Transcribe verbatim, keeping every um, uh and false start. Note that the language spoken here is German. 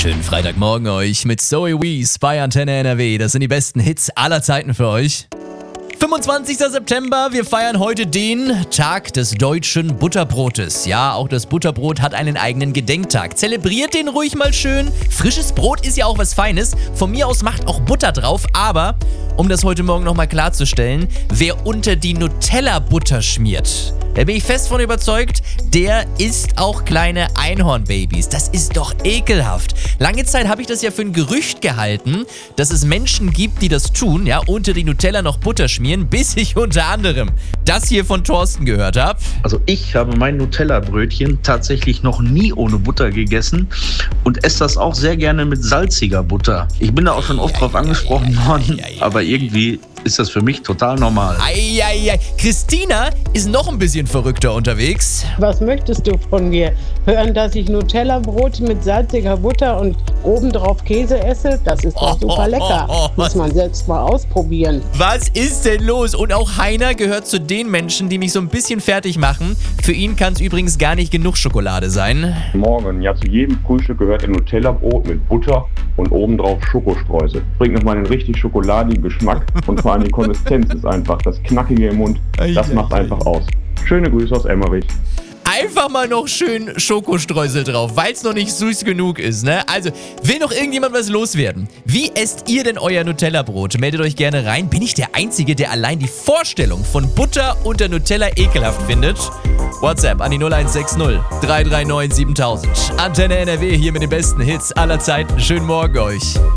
Schönen Freitagmorgen euch mit Zoe Wees bei Antenne N R W. Das sind die besten Hits aller Zeiten für euch. fünfundzwanzigster September, wir feiern heute den Tag des deutschen Butterbrotes. Ja, auch das Butterbrot hat einen eigenen Gedenktag. Zelebriert den ruhig mal schön. Frisches Brot ist ja auch was Feines. Von mir aus macht auch Butter drauf, aber um das heute Morgen nochmal klarzustellen, wer unter die Nutella-Butter schmiert, da bin ich fest von überzeugt, der isst auch kleine Einhornbabys. Das ist doch ekelhaft. Lange Zeit habe ich das ja für ein Gerücht gehalten, dass es Menschen gibt, die das tun, ja, unter die Nutella noch Butter schmieren, bis ich unter anderem das hier von Thorsten gehört habe. Also ich habe mein Nutella-Brötchen tatsächlich noch nie ohne Butter gegessen und esse das auch sehr gerne mit salziger Butter. Ich bin da auch schon oft ja, drauf ja, angesprochen ja, worden, ja, ja, aber irgendwie ist das für mich total normal. Eieiei. Christina ist noch ein bisschen verrückter unterwegs. Was möchtest du von mir? Hören, dass ich Nutella-Brot mit salziger Butter und obendrauf Käse esse? Das ist doch super oh, lecker. Oh, oh, oh. Muss man selbst mal ausprobieren. Was ist denn los? Und auch Heiner gehört zu den Menschen, die mich so ein bisschen fertig machen. Für ihn kann es übrigens gar nicht genug Schokolade sein. Morgen, ja, zu jedem Frühstück gehört ein Nutella-Brot mit Butter und obendrauf Schokostreusel. Bringt nochmal einen richtig schokoladigen Geschmack und vor allem die Konsistenz ist einfach, das Knackige im Mund, das macht einfach aus. Schöne Grüße aus Emmerich. Einfach mal noch schön Schokostreusel drauf, weil es noch nicht süß genug ist, ne? Also, will noch irgendjemand was loswerden? Wie esst ihr denn euer Nutella-Brot? Meldet euch gerne rein. Bin ich der Einzige, der allein die Vorstellung von Butter unter Nutella ekelhaft findet? WhatsApp an die null eins sechs null drei drei neun siebentausend. Antenne N R W hier mit den besten Hits aller Zeiten. Schönen Morgen euch.